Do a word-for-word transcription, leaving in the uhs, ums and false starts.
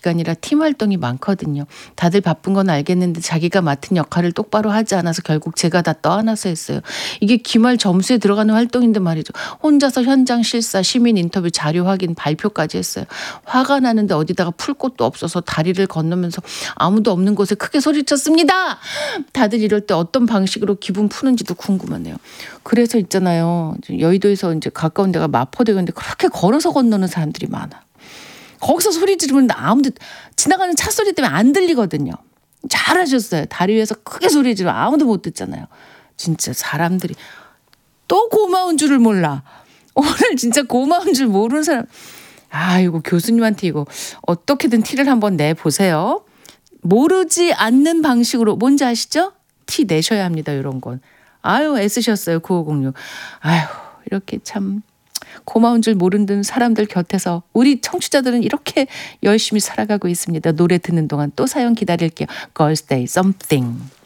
기간이라 팀 활동이 많거든요. 다들 바쁜 건 알겠는데 자기가 맡은 역할을 똑바로 하지 않아서 결국 제가 다 떠안아서 했어요. 이게 기말 점수에 들어가는 활동인데 말이죠. 혼자서 현장 실사, 시민 인터뷰, 자료 확인, 발표까지 했어요. 화가 나는데 어디다가 풀 곳도 없어서 다리를 건너면서 아무도 없는 곳에 크게 소리쳤습니다. 다들 이럴 때 어떤 방식으로 기분 푸는지도 궁금하네요. 그래서 있잖아요. 여의도에서 이제 가까운 데가 마포대교인데 그렇게 걸어서 건너는 사람들이 많아. 거기서 소리 지르면 아무도 지나가는 차 소리 때문에 안 들리거든요. 잘하셨어요. 다리 위에서 크게 소리 지르면 아무도 못 듣잖아요. 진짜 사람들이 또 고마운 줄을 몰라. 오늘 진짜 고마운 줄 모르는 사람. 아, 이거 교수님한테 이거 어떻게든 티를 한번 내보세요. 모르지 않는 방식으로 뭔지 아시죠? 티 내셔야 합니다. 이런 건. 아유, 애쓰셨어요. 구오공육. 아유, 이렇게 참 고마운 줄 모르는 사람들 곁에서 우리 청취자들은 이렇게 열심히 살아가고 있습니다. 노래 듣는 동안 또 사연 기다릴게요. Girls Day Something.